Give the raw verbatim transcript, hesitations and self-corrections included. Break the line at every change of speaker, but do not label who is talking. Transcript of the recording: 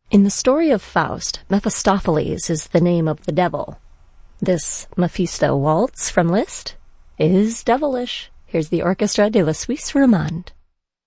In the story of Faust, Mephistopheles is the name of the devil. This Mephisto waltz from Liszt is devilish. Here's the Orchestra de la Suisse Romande.